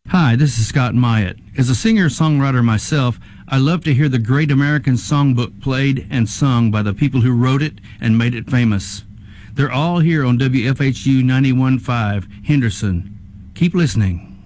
Hi, this is Scott Myatt. As a singer-songwriter myself, I love to hear the great American songbook played and sung by the people who wrote it and made it famous. They're all here on WFHU 91.5, Henderson. Keep listening.